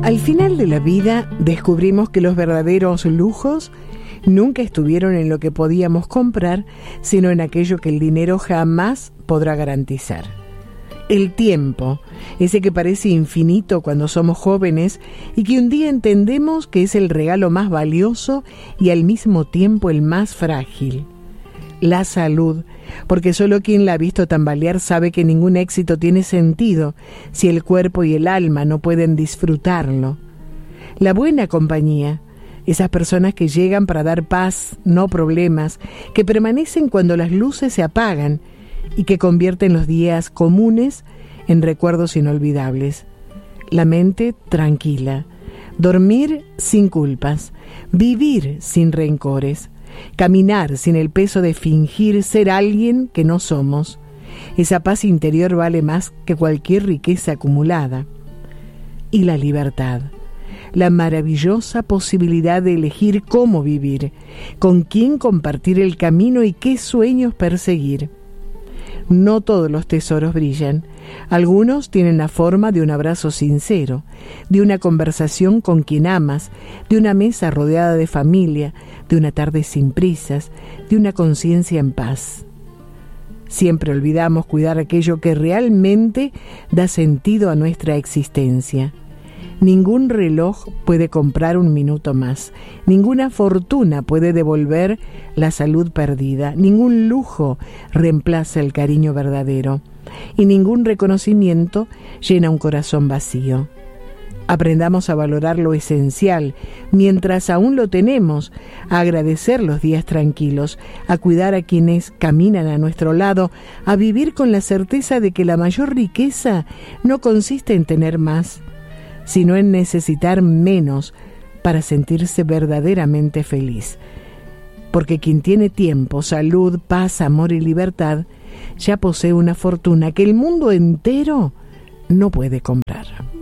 Al final de la vida descubrimos que los verdaderos lujos nunca estuvieron en lo que podíamos comprar, sino en aquello que el dinero jamás podrá garantizar. El tiempo, ese que parece infinito cuando somos jóvenes y que un día entendemos que es el regalo más valioso y al mismo tiempo el más frágil. La salud, porque solo quien la ha visto tambalear sabe que ningún éxito tiene sentido si el cuerpo y el alma no pueden disfrutarlo. La buena compañía, esas personas que llegan para dar paz, no problemas, que permanecen cuando las luces se apagan y que convierten los días comunes en recuerdos inolvidables. La mente tranquila, dormir sin culpas, vivir sin rencores, caminar sin el peso de fingir ser alguien que no somos. Esa paz interior vale más que cualquier riqueza acumulada. Y la libertad, la maravillosa posibilidad de elegir cómo vivir, con quién compartir el camino y qué sueños perseguir. No todos los tesoros brillan. Algunos tienen la forma de un abrazo sincero, de una conversación con quien amas, de una mesa rodeada de familia, de una tarde sin prisas, de una conciencia en paz. Siempre olvidamos cuidar aquello que realmente da sentido a nuestra existencia. Ningún reloj puede comprar un minuto más, ninguna fortuna puede devolver la salud perdida, ningún lujo reemplaza el cariño verdadero y ningún reconocimiento llena un corazón vacío. Aprendamos a valorar lo esencial mientras aún lo tenemos, a agradecer los días tranquilos, a cuidar a quienes caminan a nuestro lado, a vivir con la certeza de que la mayor riqueza no consiste en tener más, sino en necesitar menos para sentirse verdaderamente feliz. Porque quien tiene tiempo, salud, paz, amor y libertad, ya posee una fortuna que el mundo entero no puede comprar.